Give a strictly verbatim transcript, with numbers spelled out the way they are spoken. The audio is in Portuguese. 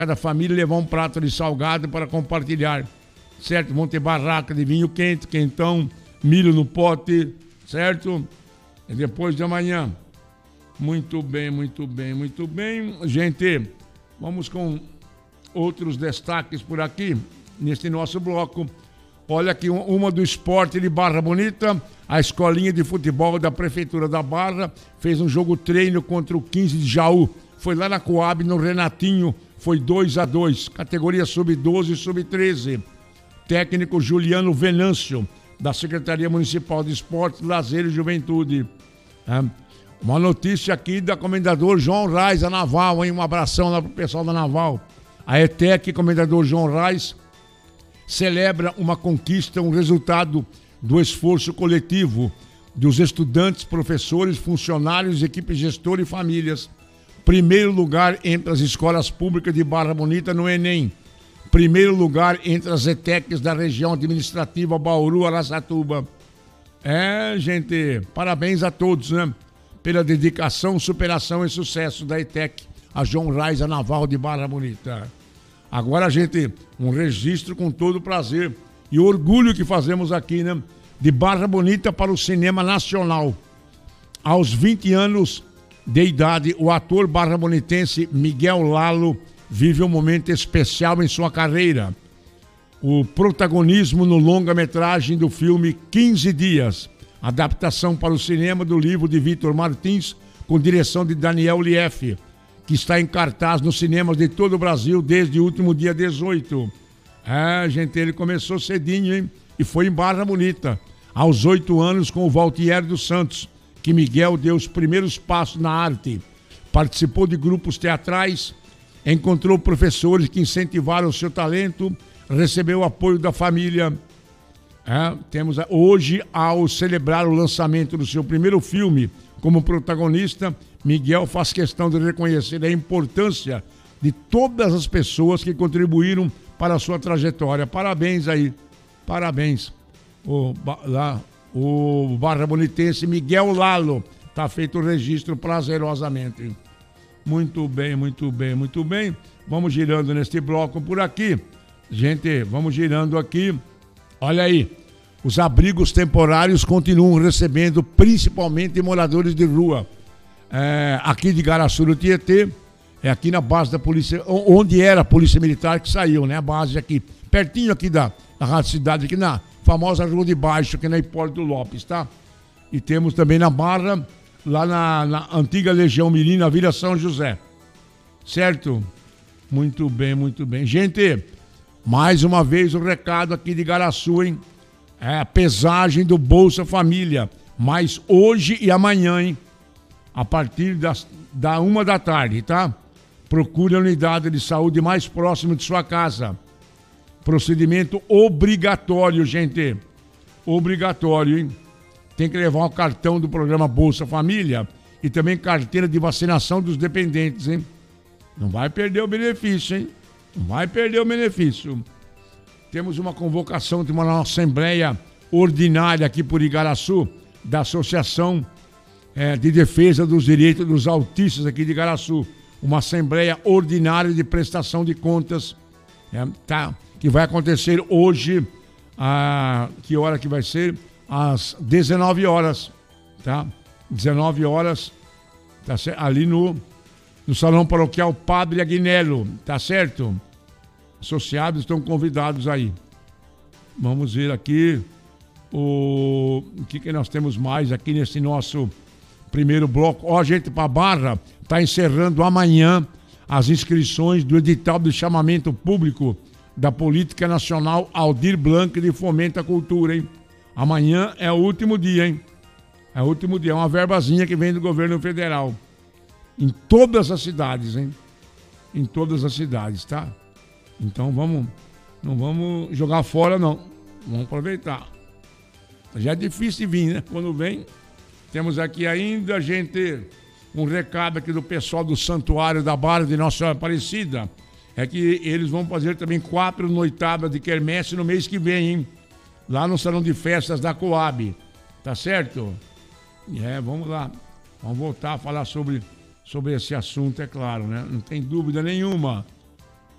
cada família levar um prato de salgado para compartilhar, certo? Vão ter barraca de vinho quente, quentão, milho no pote, certo? E depois de amanhã. Muito bem, muito bem, muito bem. Gente, vamos com outros destaques por aqui, neste nosso bloco. Olha aqui, uma do esporte de Barra Bonita, a escolinha de futebol da Prefeitura da Barra fez um jogo treino contra o quinze de Jaú. Foi lá na Coab, no Renatinho, foi dois a dois, categoria sub doze e sub treze. Técnico Juliano Venâncio, da Secretaria Municipal de Esportes, Lazer e Juventude. É. Uma notícia aqui da Comendador João Reis, a Naval, hein? Um abração lá pro pessoal da Naval. A ETEC, Comendador João Reis, celebra uma conquista, um resultado do esforço coletivo dos estudantes, professores, funcionários, equipe gestora e famílias. Primeiro lugar entre as escolas públicas de Barra Bonita no Enem. Primeiro lugar entre as ETECs da região administrativa Bauru, Araçatuba. É, gente, parabéns a todos, né? Pela dedicação, superação e sucesso da ETEC, a João Reis, a Naval de Barra Bonita. Agora, gente, um registro com todo prazer e orgulho que fazemos aqui, né? De Barra Bonita para o cinema nacional. Aos vinte anos de idade, o ator barra-bonitense Miguel Lalo vive um momento especial em sua carreira. O protagonismo no longa-metragem do filme quinze dias, adaptação para o cinema do livro de Vitor Martins, com direção de Daniel Lief, que está em cartaz nos cinemas de todo o Brasil desde o último dia dezoito. É, gente, ele começou cedinho, hein? E foi em Barra Bonita, aos oito anos, com o Valtier dos Santos, que Miguel deu os primeiros passos na arte. Participou de grupos teatrais, encontrou professores que incentivaram o seu talento, recebeu o apoio da família. É, temos hoje, ao celebrar o lançamento do seu primeiro filme como protagonista, Miguel faz questão de reconhecer a importância de todas as pessoas que contribuíram para a sua trajetória. Parabéns aí, parabéns. O, lá, o Barra Bonitense Miguel Lalo, está feito o registro prazerosamente. Muito bem, muito bem, muito bem. Vamos girando neste bloco por aqui. Gente, vamos girando aqui. Olha aí, os abrigos temporários continuam recebendo principalmente moradores de rua. É, aqui de Garaçu do Tietê, é aqui na base da polícia, onde era a polícia militar que saiu, né? A base aqui, pertinho aqui da, da Rádio Cidade, aqui na famosa Rua de Baixo, aqui na Hipólito Lopes, tá? E temos também na Barra, lá na, na antiga Legião Mirim, na Vila São José. Certo? Muito bem, muito bem. Gente, mais uma vez o recado aqui de Garaçu, hein? É a pesagem do Bolsa Família, mas hoje e amanhã, hein? A partir das, da uma da tarde, tá? Procure a unidade de saúde mais próxima de sua casa. Procedimento obrigatório, gente. Obrigatório, hein? Tem que levar o cartão do programa Bolsa Família e também carteira de vacinação dos dependentes, hein? Não vai perder o benefício, hein? Não vai perder o benefício. Temos uma convocação de uma assembleia ordinária aqui por Igaraçu, da Associação é, de Defesa dos Direitos dos Autistas aqui de Igaraçu. Uma assembleia ordinária de prestação de contas, é, tá? Que vai acontecer hoje, a que hora que vai ser? Às dezenove horas, tá? dezenove horas, tá certo? Ali no, no Salão Paroquial Padre Aguinello, tá certo? Associados estão convidados aí. Vamos ver aqui o, o que, que nós temos mais aqui nesse nosso primeiro bloco. Ó, gente, para Barra, tá encerrando amanhã as inscrições do edital de chamamento público da Política Nacional Aldir Blanc de Fomento à Cultura, hein? Amanhã é o último dia, hein? É o último dia, é uma verbazinha que vem do governo federal. Em todas as cidades, hein? Em todas as cidades, tá? Então vamos, não vamos jogar fora, não. Vamos aproveitar. Já é difícil de vir, né? Quando vem, temos aqui ainda, gente, um recado aqui do pessoal do Santuário da Barra de Nossa Senhora Aparecida. É que eles vão fazer também quatro noitadas de quermesse no mês que vem, hein? Lá no Salão de Festas da Coab. Tá certo? É, vamos lá. Vamos voltar a falar sobre, sobre esse assunto, é claro, né? Não tem dúvida nenhuma.